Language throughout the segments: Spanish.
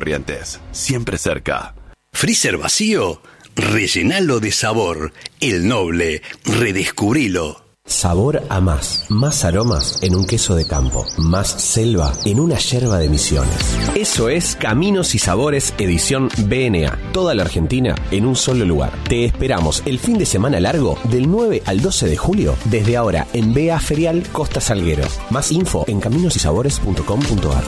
Corrientes, siempre cerca. Freezer vacío, rellenalo de sabor. El Noble, redescubrilo. Sabor a más aromas en un queso de campo, más selva en una yerba de Misiones. Eso es Caminos y Sabores edición BNA, toda la Argentina en un solo lugar. Te esperamos el fin de semana largo del 9 al 12 de julio, desde ahora en BA Ferial Costa Salguero. Más info en caminosysabores.com.ar.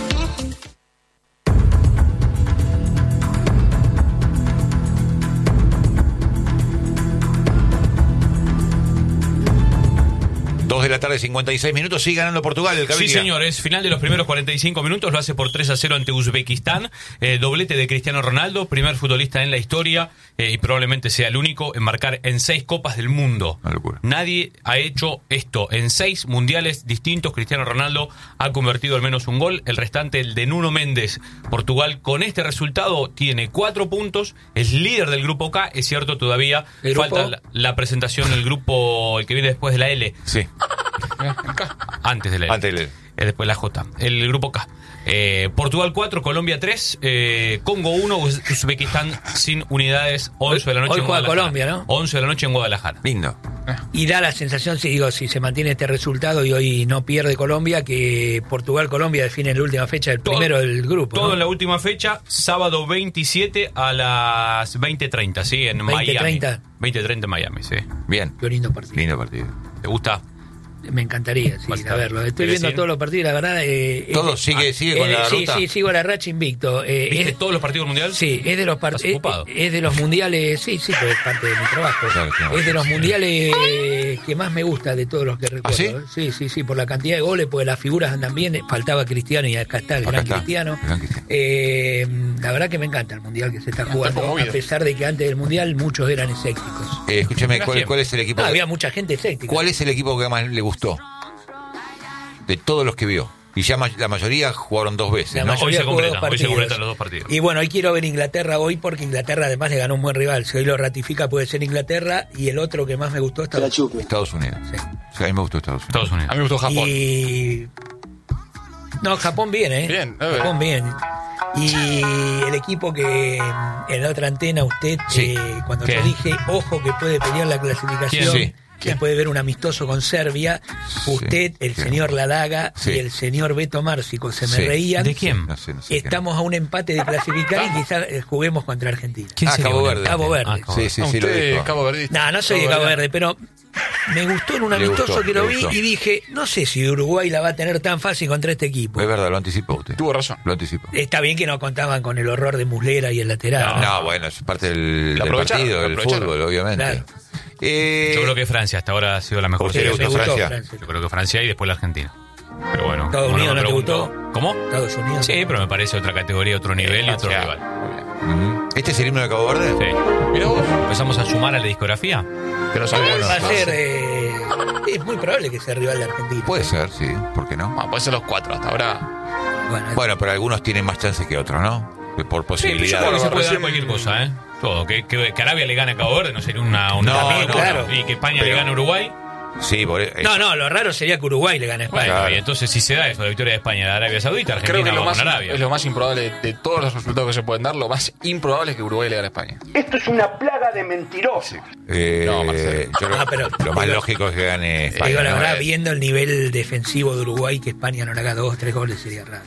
De la tarde, 56 minutos, sigue ganando Portugal el Cavilla. Sí, señores, final de los primeros 45 minutos, lo hace por 3-0 ante Uzbekistán, doblete de Cristiano Ronaldo, primer futbolista en la historia, y probablemente sea el único en marcar en 6 Copas del Mundo. Una locura. Nadie ha hecho esto, en 6 mundiales distintos Cristiano Ronaldo ha convertido al menos un gol, el restante el de Nuno Méndez. Portugal con este resultado tiene 4 puntos, es líder del grupo K, es cierto todavía, falta la presentación del grupo, el que viene después de la L. Sí. Antes de la L. Antes de la L. Después la J. El grupo K. Portugal 4, Colombia 3, Congo 1, Uzbekistán sin unidades, 11 de la noche hoy en juega Guadalajara. Colombia, ¿no? 11 de la noche en Guadalajara. Lindo. Y da la sensación, si se mantiene este resultado y hoy no pierde Colombia, que Portugal-Colombia define la última fecha del primero del grupo. Todo ¿no? en la última fecha, sábado 27 a las 20:30, ¿sí? En 20:30. Miami. 20:30 en Miami, sí. Bien. Qué lindo partido. Lindo partido. ¿Te gusta? Me encantaría, sí, a verlo. Estoy viendo todos los partidos, la verdad. ¿Todo sigue con la ruta? Sí, sigo la racha invicto. ¿Viste todos los partidos mundiales? Sí, es de los es de los mundiales, sí, pues es parte de mi trabajo. Claro, es de los mundiales que más me gusta de todos los que recuerdo. ¿Ah, sí? Sí, por la cantidad de goles, porque las figuras andan bien. Faltaba Cristiano y acá está el gran Cristiano. La verdad que me encanta el mundial que se está jugando, a pesar de que antes del mundial muchos eran escépticos. Escúchame, ¿cuál es el equipo? Había mucha gente escéptica. ¿Cuál es el equipo que más le gustó? De todos los que vio. Y ya la mayoría jugaron 2 veces, ¿no? Hoy se completan los 2 partidos. Y bueno, hoy quiero ver Inglaterra hoy porque Inglaterra además le ganó un buen rival. Si hoy lo ratifica puede ser Inglaterra, y el otro que más me gustó Estados Unidos. Sí. A mí me gustó Estados Unidos. A mí me gustó Japón. No, Japón bien, ¿eh? Bien, Japón bien. Y el equipo que en la otra antena usted, cuando yo dije, ojo que puede pelear la clasificación... ¿Quién? Después de ver un amistoso con Serbia, usted, el señor Ladaga y el señor Beto Márcico se me reían. ¿De quién? No sé Estamos a un empate de clasificar y quizás juguemos contra Argentina. Cabo Verde. Cabo Verde. Sí, lo dijo. Cabo Verde. No soy de Cabo Verde, pero me gustó en un amistoso que lo vi y dije, no sé si Uruguay la va a tener tan fácil contra este equipo. Es verdad, lo anticipó usted. Tuvo razón. Lo anticipó. Está bien que no contaban con el horror de Muslera y el lateral. No, bueno, es parte del partido, del fútbol, obviamente. Claro. Yo creo que Francia hasta ahora ha sido la mejor. ¿Usted le gustó Francia? Yo creo que Francia y después la Argentina. Pero bueno. ¿Estados Unidos no te gustó? ¿Cómo? Estados Unidos. Sí, pero me parece otra categoría, otro nivel y otro rival. ¿Este es el himno de Cabo Verde? Sí. Mirá vos. ¿Empezamos a sumar a la discografía? Que no sabemos. Va a ser... es muy probable que sea rival de Argentina. Puede ser, sí. ¿Por qué no? Puede ser los 4 hasta ahora. Bueno, pero algunos tienen más chances que otros, ¿no? Por posibilidad. Yo creo que se puede dar cualquier cosa, ¿eh? Todo. Que Arabia le gane a Cabo Verde no sería una claro. Y que España le gane a Uruguay. Sí, No, lo raro sería que Uruguay le gane a España. Claro. Y entonces, si se da eso, la victoria de España de Arabia Saudita, Argentina creo que va con Arabia. es lo más improbable de todos los resultados que se pueden dar. Lo más improbable es que Uruguay le gane a España. Esto es una plaga de mentirosos. No, Marcelo. Lo más lógico es que gane España. Digo, la verdad, viendo el nivel defensivo de Uruguay, que España no le haga 2 o 3 goles sería raro.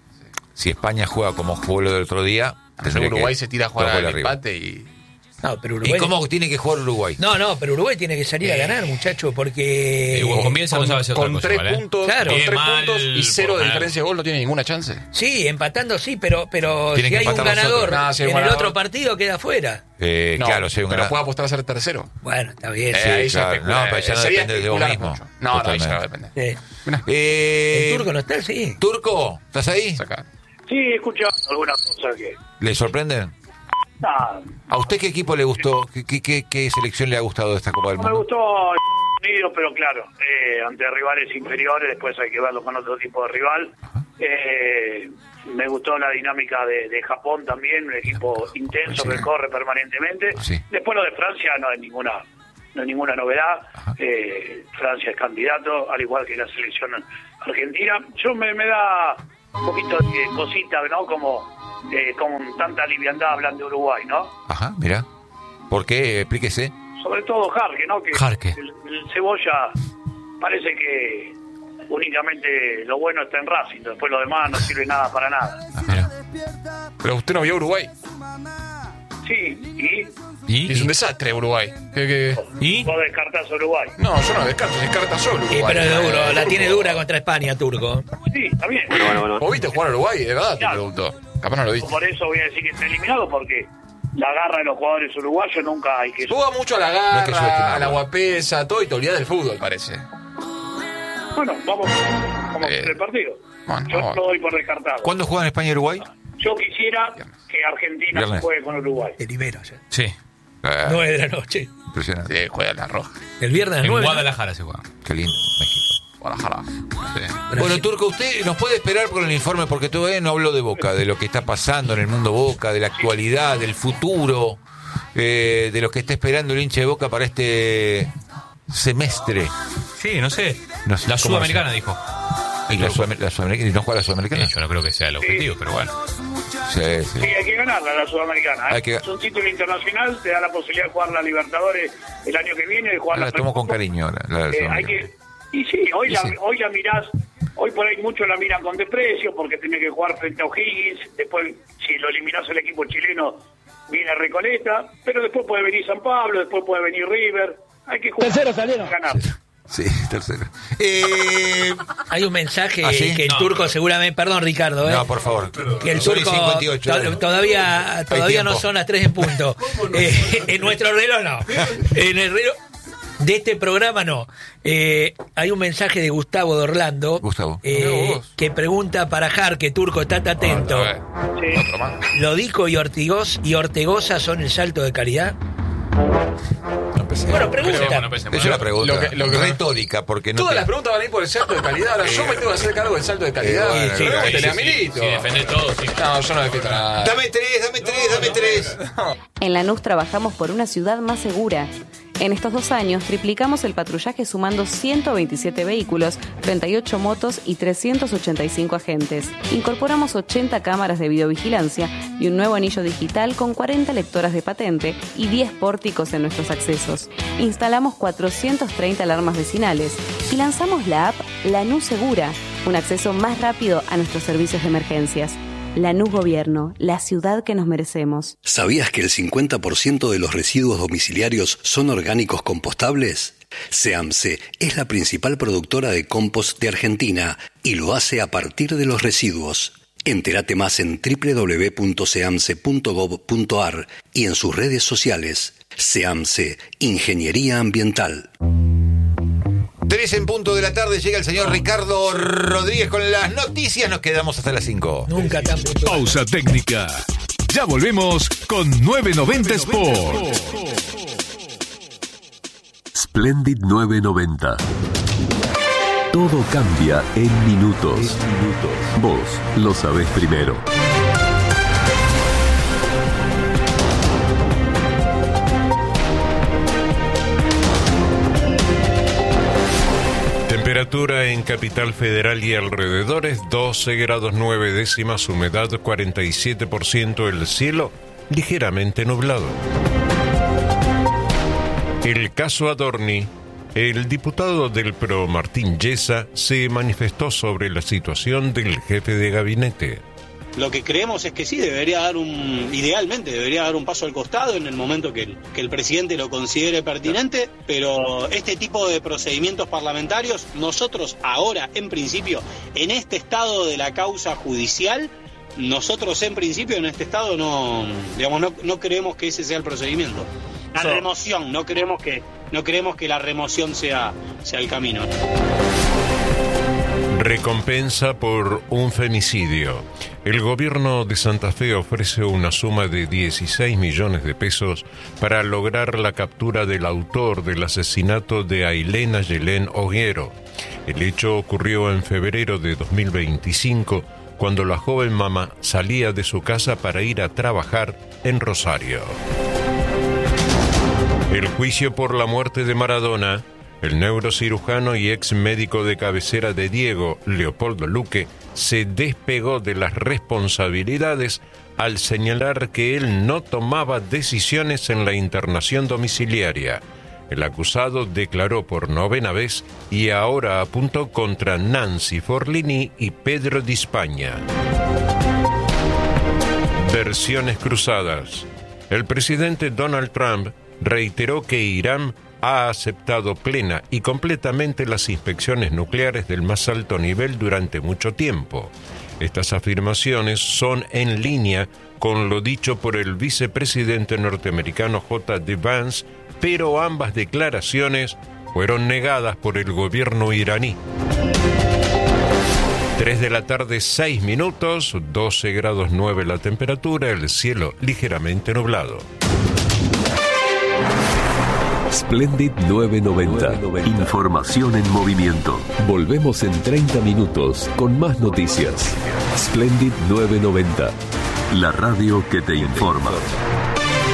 Si España juega como jugó lo del otro día, Uruguay se tira a jugar al empate y... No, pero Uruguay... ¿Y cómo tiene que jugar Uruguay? No, pero Uruguay tiene que salir a ganar, muchacho, porque... Con Bielsa no sabe hacer otra cosa, 3 ¿vale? puntos, Claro. con 3 mal, puntos y 0 de diferencia de gol no tiene ninguna chance. Sí, empatando sí, pero Tienen si que hay un empatar ganador nosotros. Si hay un en el ganador. otro partido queda fuera. Claro, si hay un pero ganador. puede apostar a ser tercero. Bueno, está bien. Ahí ya claro. especula. No, pero ya no Sería depende de vos especular mismo. mucho. No, ahí ya no depende. Sí. Eh, ¿El turco no está? Sí. ¿Turco? ¿Estás ahí? Saca. Sí, he escuchado algunas cosas que... ¿Le sorprenden? Nada, ¿A usted qué equipo le gustó? ¿Qué selección le ha gustado de esta Copa del me Mundo? gustó Unidos, pero claro, ante rivales inferiores, después hay que verlo con otro tipo de rival. Me gustó la dinámica de Japón también, un equipo intenso que corre permanentemente. Sí. Después lo de Francia no hay ninguna novedad. Francia es candidato, al igual que la selección argentina. Yo me da un poquito de cosita, ¿no? Como con tanta liviandad hablan de Uruguay, ¿no? Ajá, mira. ¿Por qué? Explíquese. Sobre todo Jarque, ¿no? Que Jarque. El Cebolla parece que únicamente lo bueno está en Racing, después lo demás no sirve nada para nada. Mira. Pero usted no vio Uruguay. Sí, Y es un desastre Uruguay. ¿Y? vos descartás a Uruguay. No, yo no descarto, descarta solo Uruguay. Pero es duro, la tiene dura contra España, Turco. Sí, está bien. ¿Vos viste jugar a Uruguay? De verdad te Claro. pregunto. Capaz no lo viste. Por eso voy a decir que está eliminado, porque la garra de los jugadores uruguayos nunca hay que... Juega mucho a la No hay que garra, subestimarlo. a la guapesa, todo, y te olvidás del fútbol, parece. Bueno, vamos el partido. Bueno, Yo vamos. lo doy por descartado. ¿Cuándo juegan España y Uruguay? Yo quisiera que Argentina Viernes. juegue con Uruguay. El Ibero, ya. Sí. 9 de la noche. Impresionante. Sí, juega la roja. El viernes a las En 9. Guadalajara se juega. Qué lindo, México. Guadalajara. Sí. Bueno, Turco, usted nos puede esperar por el informe porque todavía no habló de Boca, de lo que está pasando en el mundo Boca, de la actualidad, del futuro, de lo que está esperando el hincha de Boca para este semestre. Sí, no sé. No sé La cómo Sudamericana dijo. ¿Y la Sudamericana? ¿Y no juega la Sudamericana? Yo no creo que sea el objetivo, pero bueno. Sí, sí. Sí, hay que ganarla la Sudamericana. Hay que- Es un título internacional, te da la posibilidad de jugar la Libertadores el año que viene, de jugar La tomo con cariño. La hay Sudamericana. que... Y sí, hoy la mirás, hoy por ahí muchos la miran con desprecio porque tiene que jugar frente a O'Higgins, después si lo eliminás el equipo chileno viene Recoleta, pero después puede venir San Pablo, después puede venir River, hay que jugar. Tercero salieron. Ganar. Sí, tercero. Hay un mensaje ¿Ah, sí? que el No, Turco pero- seguramente, perdón Ricardo, No, por favor. que el Son Turco 58. todavía no tiempo. son las 3 en punto. En nuestro reloj no. En el reloj de este programa no. Hay un mensaje de Gustavo de Orlando Gustavo. que pregunta para Jarque, Turco, estate atento. Otra vez. Sí. Otro más. ¿Lodico y Ortegoza son el salto de calidad? No empecé. Bueno, pregunta. Bueno, empecemos. Es una pregunta lo que- retórica porque no Todas te- las preguntas van a ir por el salto de calidad. Ahora yo me tengo que hacer cargo del salto de calidad. bueno, sí, Pregúntele a Sí, Milito. sí, defender todo, sí. No, yo no defiendo nada. Dame tres. En Lanús trabajamos por una ciudad más segura. En estos 2 años triplicamos el patrullaje sumando 127 vehículos, 38 motos y 385 agentes. Incorporamos 80 cámaras de videovigilancia y un nuevo anillo digital con 40 lectoras de patente y 10 pórticos en nuestros accesos. Instalamos 430 alarmas vecinales y lanzamos la app Lanús Segura, un acceso más rápido a nuestros servicios de emergencias. Lanús Gobierno, la ciudad que nos merecemos. ¿Sabías que el 50% de los residuos domiciliarios son orgánicos compostables? SEAMSE es la principal productora de compost de Argentina y lo hace a partir de los residuos. Entérate más en www.seamse.gov.ar y en sus redes sociales. SEAMSE, Ingeniería Ambiental. 3 en punto de la tarde, llega el señor Ricardo Rodríguez con las noticias. Nos quedamos hasta las 5. Nunca tan puntual. Pausa técnica. Ya volvemos con 990 Sport. Splendid 990. Todo cambia en minutos. Vos lo sabés primero. Temperatura en Capital Federal y alrededores 12 grados 9 décimas, humedad 47%, el cielo ligeramente nublado. El caso Adorni. El diputado del PRO, Martín Yesa, se manifestó sobre la situación del jefe de gabinete. Lo que creemos es que sí, idealmente debería dar un paso al costado en el momento que el presidente lo considere pertinente, pero este tipo de procedimientos parlamentarios, nosotros ahora, en principio, en este estado de la causa judicial, nosotros en principio en este estado no creemos que ese sea el procedimiento. La remoción, no creemos que la remoción sea el camino. Recompensa por un femicidio. El gobierno de Santa Fe ofrece una suma de 16 millones de pesos para lograr la captura del autor del asesinato de Ailena Yelén Oguero. El hecho ocurrió en febrero de 2025, cuando la joven mamá salía de su casa para ir a trabajar en Rosario. El juicio por la muerte de Maradona. El neurocirujano y ex médico de cabecera de Diego, Leopoldo Luque, se despegó de las responsabilidades al señalar que él no tomaba decisiones en la internación domiciliaria. El acusado declaró por 9ª vez y ahora apuntó contra Nancy Forlini y Pedro Di Spagna. Versiones cruzadas. El presidente Donald Trump reiteró que Irán ha aceptado plena y completamente las inspecciones nucleares del más alto nivel durante mucho tiempo. Estas afirmaciones son en línea con lo dicho por el vicepresidente norteamericano J.D. Vance, pero ambas declaraciones fueron negadas por el gobierno iraní. 3 de la tarde, 6 minutos, 12 grados 9 la temperatura, el cielo ligeramente nublado. Splendid 990. Información en movimiento. Volvemos en 30 minutos con más noticias. Splendid 990. La radio que te informa.